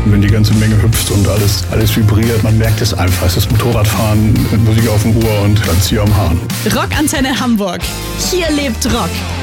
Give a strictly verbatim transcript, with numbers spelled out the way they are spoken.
wenn die ganze Menge hüpft und alles, alles vibriert, man merkt es einfach. Es ist Motorradfahren mit Musik auf dem Ohr und dann Zieher am Hahn. Rockantenne Hamburg. Hier lebt Rock.